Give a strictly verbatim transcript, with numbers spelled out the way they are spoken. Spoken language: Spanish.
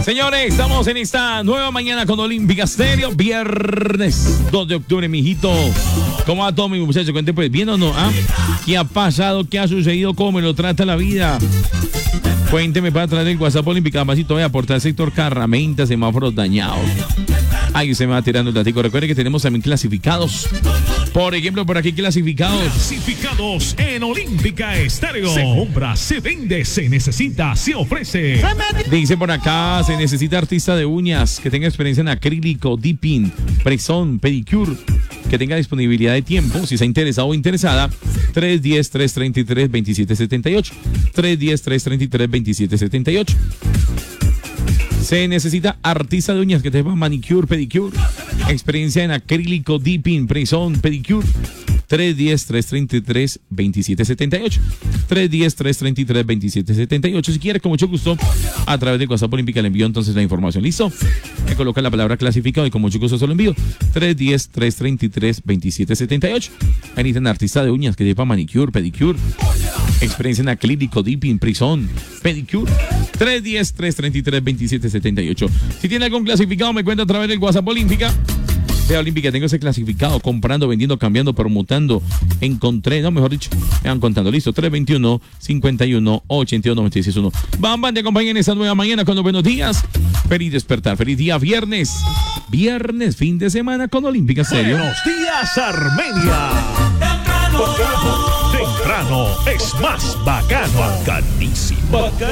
Señores, estamos en esta nueva mañana con Olímpica Estéreo, viernes dos de octubre, mijito. ¿Cómo va todo, mi muchacho? Cuente pues, ¿bien o no? ¿Ah? ¿Qué ha pasado? ¿Qué ha sucedido? ¿Cómo me lo trata la vida? Cuénteme para traer el WhatsApp Olímpica, más y todavía aportar el sector Carramenta, semáforos dañados. Ahí se me va tirando el datico. Recuerde que tenemos también clasificados. Por ejemplo, por aquí clasificados. Clasificados en Olímpica Estéreo. Se compra, se vende, se necesita, se ofrece. Dice por acá, se necesita artista de uñas que tenga experiencia en acrílico, dipping, press-on, pedicure, que tenga disponibilidad de tiempo, si está interesado o interesada. tres uno cero, tres tres tres, dos siete siete ocho. tres uno cero, tres tres tres, dos siete siete ocho. Se necesita artista de uñas que tenga manicure, pedicure, experiencia en acrílico, dipping, press-on, pedicure. tres uno cero, tres tres tres, dos siete siete ocho. tres uno cero, tres tres tres, dos siete siete ocho. Si quiere, con mucho gusto, a través de WhatsApp Olímpica le envío entonces la información. ¿Listo? Me coloca la palabra clasificado y con mucho gusto se lo envío. tres uno cero, tres tres tres, dos siete siete ocho. Ahí necesitan artista de uñas que lleva manicure, pedicure, experiencia en acrílico, dipping, press-on, pedicure. tres uno cero, tres tres tres, dos siete siete ocho. Si tiene algún clasificado, me cuenta a través del WhatsApp Olímpica. Vea, Olímpica, tengo ese clasificado, comprando, vendiendo, cambiando, permutando. Encontré, no, mejor dicho, me van contando. Listo, tres dos uno, cinco uno, ocho dos, nueve seis uno. Bam, bam, te acompañen esta nueva mañana con los buenos días. Feliz despertar, feliz día, viernes. Viernes, fin de semana con Olímpica Estéreo. Buenos días, Armenia. Porque temprano es más bacano, bacanísimo.